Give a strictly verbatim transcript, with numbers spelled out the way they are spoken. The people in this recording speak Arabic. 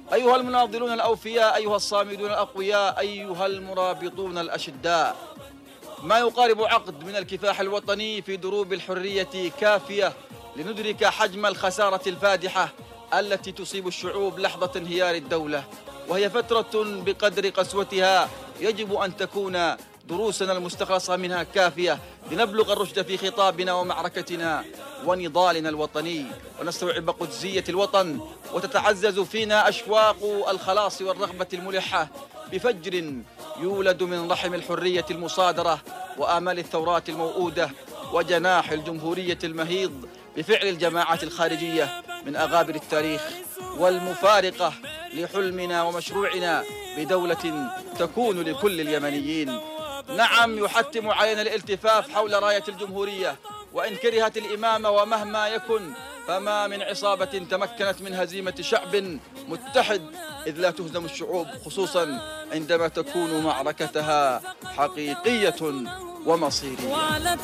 أيها المناضلون الأوفياء، أيها الصامدون الأقوياء، أيها المرابطون الأشداء، ما يقارب عقد من الكفاح الوطني في دروب الحرية كافية لندرك حجم الخسارة الفادحة التي تصيب الشعوب لحظة انهيار الدولة، وهي فترة بقدر قسوتها يجب أن تكون دروسنا المستخلصة منها كافية لنبلغ الرشد في خطابنا ومعركتنا ونضالنا الوطني، ونستوعب قدسية الوطن، وتتعزز فينا أشواق الخلاص والرغبة الملحة بفجر يولد من رحم الحرية المصادرة وآمال الثورات الموؤودة وجناح الجمهورية المهيض بفعل الجماعات الخارجية من أغابر التاريخ، والمفارقة لحلمنا ومشروعنا بدولة تكون لكل اليمنيين. نعم، يحتم علينا الالتفاف حول راية الجمهورية، وإن كرهت الإمامة ومهما يكن فما من عصابة تمكنت من هزيمة شعب متحد، إذ لا تهزم الشعوب خصوصا عندما تكون معركتها حقيقية ومصيرية.